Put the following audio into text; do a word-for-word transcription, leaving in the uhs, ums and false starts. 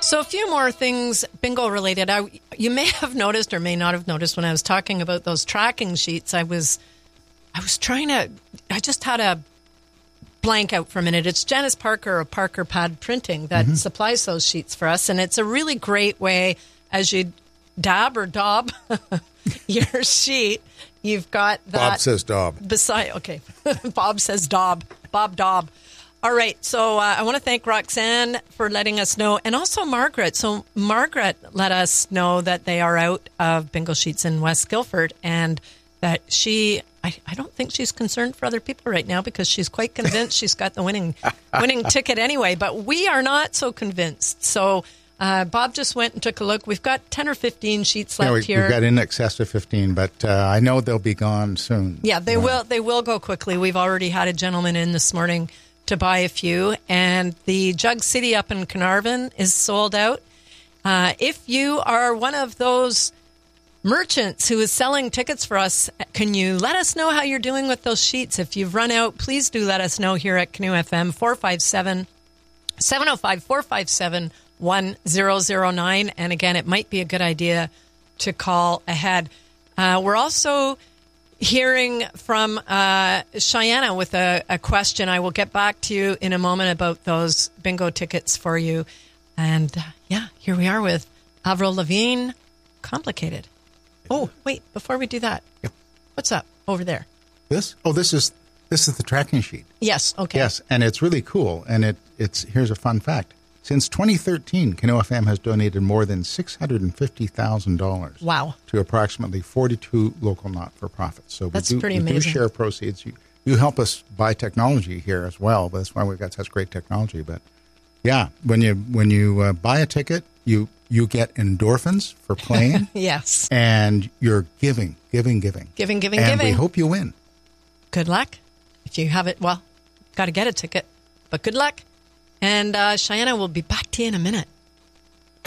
So a few more things bingo related. I, you may have noticed or may not have noticed when I was talking about those tracking sheets, I was I was trying to, I just had a blank out for a minute. It's Janice Parker of Parker Pad Printing that mm-hmm. supplies those sheets for us. And it's a really great way as you dab or daub your sheet. You've got that. Bob says daub. Beside, okay. Bob says daub. Bob daub. All right. So uh, I want to thank Roxanne for letting us know. And also Margaret. So Margaret let us know that they are out of bingo sheets in West Guildford and that she, I, I don't think she's concerned for other people right now because she's quite convinced she's got the winning winning ticket anyway. But we are not so convinced. So uh, Bob just went and took a look. We've got ten or fifteen sheets left yeah, we, here. We've got in excess of fifteen, but uh, I know they'll be gone soon. Yeah, they yeah. will. They will go quickly. We've already had a gentleman in this morning to buy a few, and the Jug City up in Carnarvon is sold out. Uh, if you are one of those merchants who is selling tickets for us, can you let us know how you're doing with those sheets? If you've run out, please do let us know here at Canoe F M, four five seven, seven oh five, four five seven, one zero zero nine. And again, it might be a good idea to call ahead. Uh, we're also hearing from uh, Cheyenne with a, a question. I will get back to you in a moment about those bingo tickets for you. And uh, yeah, here we are with Avril Lavigne, Complicated. Oh, wait, before we do that, yep. What's up over there? This? Oh, this is this is the tracking sheet. Yes, okay. Yes, and it's really cool. And it it's here's a fun fact. Since twenty thirteen, Canoe F M has donated more than six hundred fifty thousand dollars wow. to approximately forty-two local not-for-profits. So that's we do, pretty we amazing. do share proceeds. You, you help us buy technology here as well. That's why we've got such great technology. But yeah, when you when you uh, buy a ticket, you you get endorphins for playing. Yes. And you're giving, giving, giving. Giving, giving, and giving. And we hope you win. Good luck. If you have it, well, got to get a ticket. But good luck. And uh, Cheyenne will be back to you in a minute.